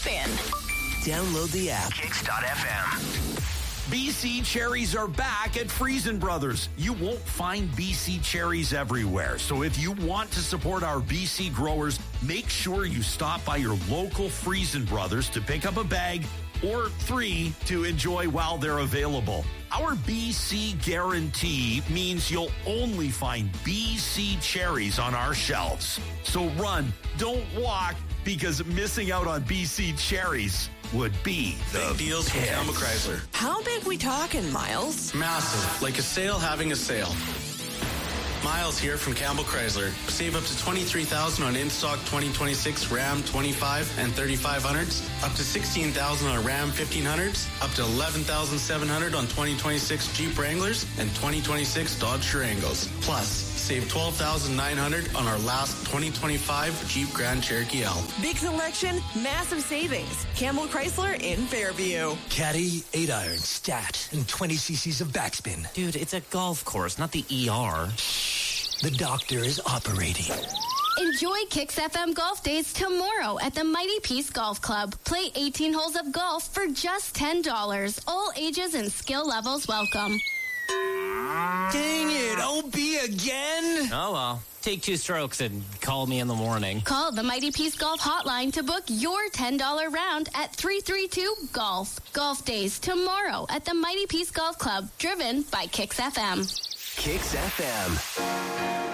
in. Download the app. Kicks.fm. BC cherries are back at Friesen Brothers. You won't find BC cherries everywhere. So if you want to support our BC growers, make sure you stop by your local Friesen Brothers to pick up a bag or 3 to enjoy while they're available. Our BC guarantee means you'll only find BC cherries on our shelves. So run, don't walk, because missing out on BC cherries would be the big deals from pits. Campbell Chrysler. How big we talking, Miles? Massive, like a sale having a sale. Miles here from Campbell Chrysler. Save up to $23,000 on in-stock 2026 Ram 25 and 3500s, up to $16,000 on Ram 1500s, up to $11,700 on 2026 Jeep Wranglers and 2026 Dodge Durangos. Plus, save $12,900 on our last 2025 Jeep Grand Cherokee L. Big selection, massive savings. Campbell Chrysler in Fairview. Caddy, 8-iron, stat, and 20 cc's of backspin. Dude, it's a golf course, not the ER. The doctor is operating. Enjoy Kicks FM Golf Days tomorrow at the Mighty Peace Golf Club. Play 18 holes of golf for just $10. All ages and skill levels welcome. Dang it, OB again? Oh, well. Take 2 strokes and call me in the morning. Call the Mighty Peace Golf Hotline to book your $10 round at 332-GOLF. Golf Days tomorrow at the Mighty Peace Golf Club, driven by Kicks FM. Kicks FM.